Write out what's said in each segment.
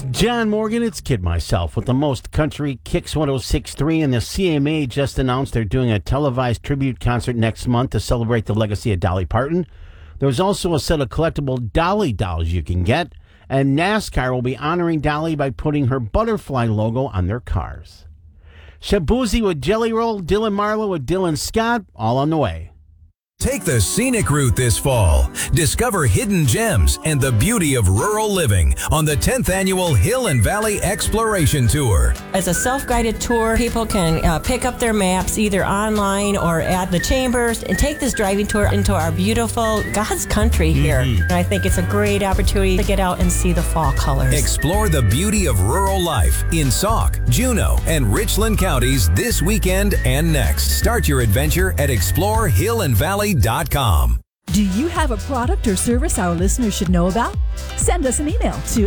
John Morgan, it's Kid Myself with the most country Kicks 106.3, and the CMA just announced they're doing a televised tribute concert next month to celebrate the legacy of Dolly Parton. There's also a set of collectible Dolly dolls you can get, and NASCAR will be honoring Dolly by putting her butterfly logo on their cars. Shabuzi with Jelly Roll, Dylan Marlowe with Dylan Scott, all on the way. Take the scenic route this fall. Discover hidden gems and the beauty of rural living on the 10th annual Hill and Valley Exploration Tour. As a self-guided tour, people can pick up their maps either online or at the chambers and take this driving tour into our beautiful God's country here. And I think it's a great opportunity to get out and see the fall colors. Explore the beauty of rural life in Sauk, Juneau, and Richland counties this weekend and next. Start your adventure at explorehillandvalley.com. Do you have a product or service our listeners should know about? Send us an email to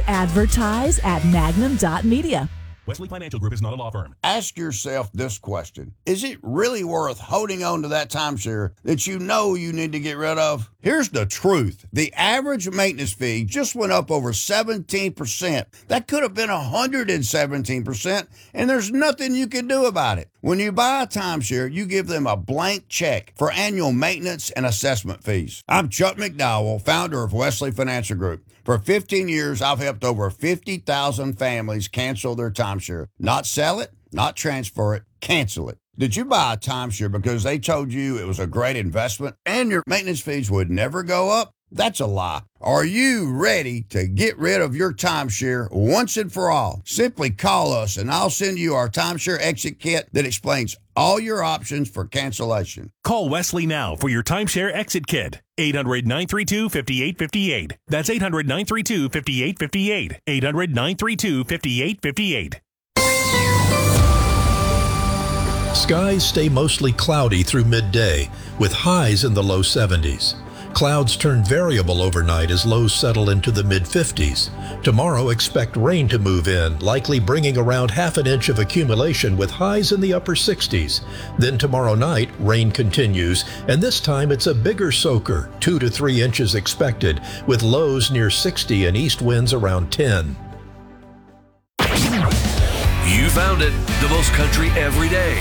advertise@magnum.media. Wesley Financial Group is not a law firm. Ask yourself this question. Is it really worth holding on to that timeshare that you know you need to get rid of? Here's the truth. The average maintenance fee just went up over 17%. That could have been 117%, and there's nothing you can do about it. When you buy a timeshare, you give them a blank check for annual maintenance and assessment fees. I'm Chuck McDowell, founder of Wesley Financial Group. For 15 years, I've helped over 50,000 families cancel their timeshare. Not sell it, not transfer it, cancel it. Did you buy a timeshare because they told you it was a great investment and your maintenance fees would never go up? That's a lie. Are you ready to get rid of your timeshare once and for all? Simply call us and I'll send you our timeshare exit kit that explains all your options for cancellation. Call Wesley now for your timeshare exit kit. 800-932-5858. That's 800-932-5858. 800-932-5858. Skies stay mostly cloudy through midday, with highs in the low 70s. Clouds turn variable overnight as lows settle into the mid-50s. Tomorrow, expect rain to move in, likely bringing around half an inch of accumulation with highs in the upper 60s. Then tomorrow night, rain continues, and this time it's a bigger soaker, 2 to 3 inches expected, with lows near 60 and east winds around 10. You found it, the most country every day.